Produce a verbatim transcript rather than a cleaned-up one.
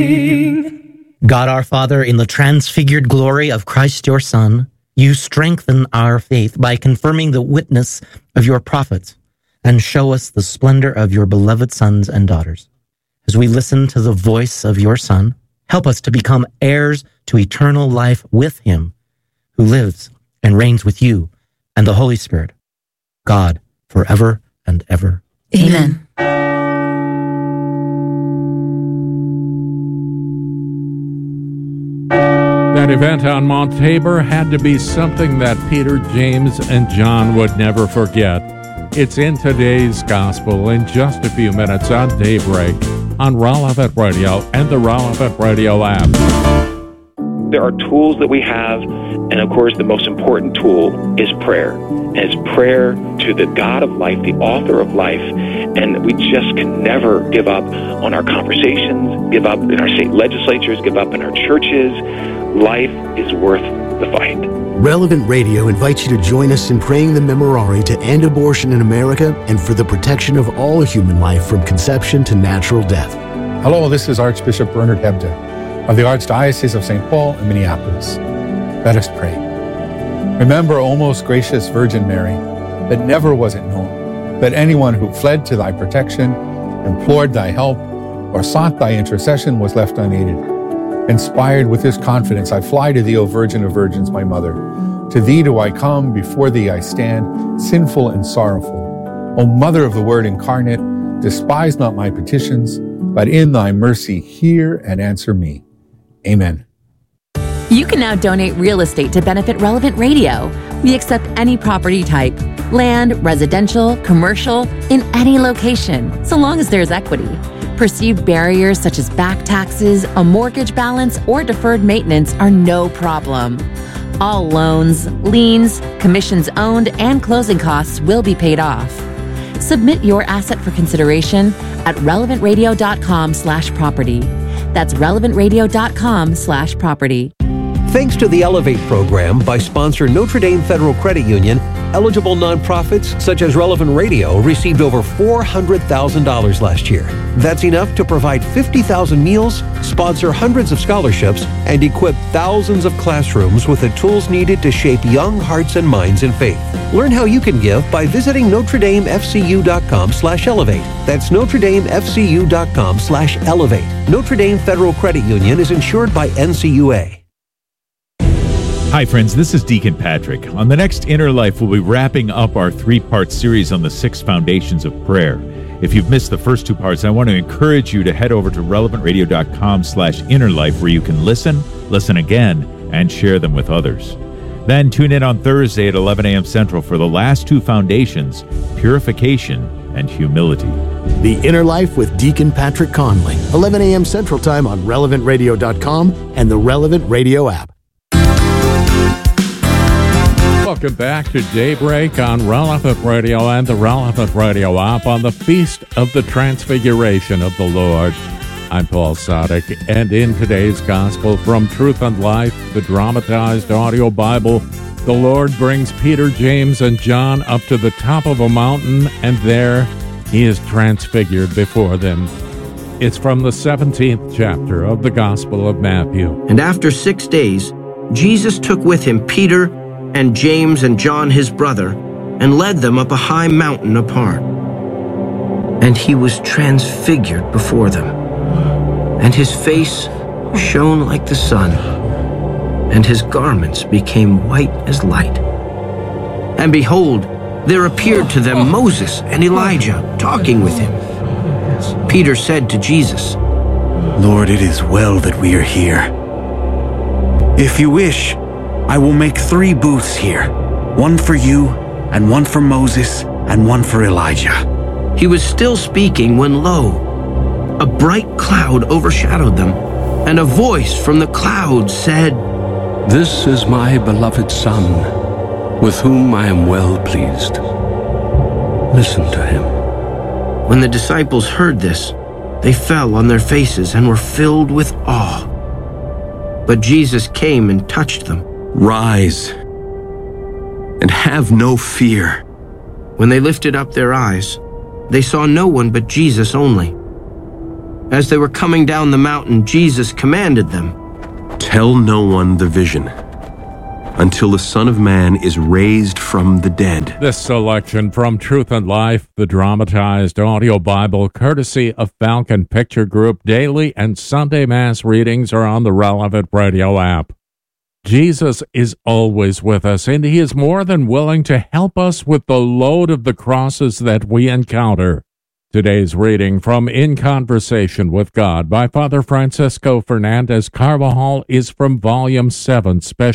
God our Father, in the transfigured glory of Christ your Son, you strengthen our faith by confirming the witness of your prophets and show us the splendor of your beloved sons and daughters. As we listen to the voice of your Son, help us to become heirs to eternal life with him, who lives and reigns with you and the Holy Spirit, God, forever and ever. Amen. That event on Mount Tabor had to be something that Peter, James, and John would never forget. It's in today's gospel in just a few minutes on Daybreak on Relevant Radio and the Relevant Radio app. There are tools that we have, and of course the most important tool is prayer. And it's prayer to the God of life, the author of life, and we just can never give up on our conversations, give up in our state legislatures, give up in our churches. Life is worth the fight. Relevant Radio invites you to join us in praying the Memorare to end abortion in America and for the protection of all human life from conception to natural death. Hello, this is Archbishop Bernard Hebda of the Archdiocese of Saint Paul in Minneapolis. Let us pray. Remember, O most gracious Virgin Mary, that never was it known that anyone who fled to thy protection, implored thy help, or sought thy intercession was left unaided. Inspired with this confidence, I fly to thee, O Virgin of Virgins, my Mother. To thee do I come, before thee I stand, sinful and sorrowful. O Mother of the Word incarnate, despise not my petitions, but in thy mercy hear and answer me. Amen. You can now donate real estate to benefit Relevant Radio. We accept any property type, land, residential, commercial, in any location, so long as there's equity. Perceived barriers such as back taxes, a mortgage balance, or deferred maintenance are no problem. All loans, liens, commissions owned, and closing costs will be paid off. Submit your asset for consideration at relevantradio.com slash property. That's relevantradio.com slash property. Thanks to the Elevate program by sponsor Notre Dame Federal Credit Union, eligible nonprofits such as Relevant Radio received over four hundred thousand dollars last year. That's enough to provide fifty thousand meals, sponsor hundreds of scholarships, and equip thousands of classrooms with the tools needed to shape young hearts and minds in faith. Learn how you can give by visiting NotreDameFCU.com slash elevate. That's NotreDameFCU.com slash elevate. Notre Dame Federal Credit Union is insured by N C U A. Hi friends, this is Deacon Patrick. On the next Inner Life, we'll be wrapping up our three-part series on the six foundations of prayer. If you've missed the first two parts, I want to encourage you to head over to relevantradio.com slash inner life where you can listen, listen again, and share them with others. Then tune in on Thursday at eleven a.m. Central for the last two foundations, purification and humility. The Inner Life with Deacon Patrick Conley, eleven a.m. Central Time on relevant radio dot com and the Relevant Radio app. Welcome back to Daybreak on Relevant Radio and the Relevant Radio app on the Feast of the Transfiguration of the Lord. I'm Paul Sadek, and in today's Gospel from Truth and Life, the dramatized audio Bible, the Lord brings Peter, James, and John up to the top of a mountain, and there he is transfigured before them. It's from the seventeenth chapter of the Gospel of Matthew. And after six days, Jesus took with him Peter and James and John his brother, and led them up a high mountain apart. And he was transfigured before them, and his face shone like the sun, and his garments became white as light. And behold, there appeared to them Moses and Elijah talking with him. Peter said to Jesus, Lord, it is well that we are here. If you wish, I will make three booths here, one for you, and one for Moses, and one for Elijah. He was still speaking when, lo, a bright cloud overshadowed them, and a voice from the cloud said, This is my beloved Son, with whom I am well pleased. Listen to him. When the disciples heard this, they fell on their faces and were filled with awe. But Jesus came and touched them. Rise, and have no fear. When they lifted up their eyes, they saw no one but Jesus only. As they were coming down the mountain, Jesus commanded them, "Tell no one the vision until the Son of Man is raised from the dead." This selection from Truth and Life, the dramatized audio Bible, courtesy of Falcon Picture Group. Daily and Sunday Mass readings are on the Relevant Radio app. Jesus is always with us, and he is more than willing to help us with the load of the crosses that we encounter. Today's reading from In Conversation with God by Father Francisco Fernandez Carvajal is from Volume seven, Special